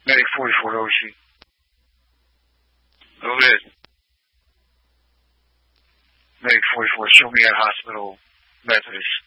Medic 44 OC. Overhead. Medic 44, show me at hospital Methodist.